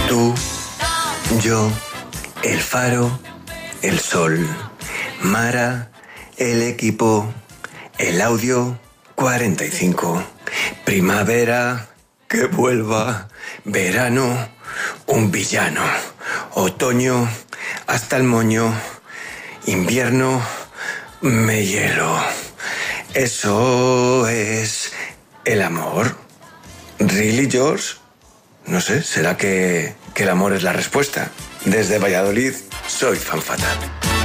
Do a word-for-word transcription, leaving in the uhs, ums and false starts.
Tú, yo, el faro, el sol, Mara, el equipo, el audio cuarenta y cinco, primavera, que vuelva, verano, un villano, otoño, hasta el moño, invierno, me hielo. Eso es el amor. ¿Really, George? No sé, ¿será que, que el amor es la respuesta? Desde Valladolid, soy Fan Fatal.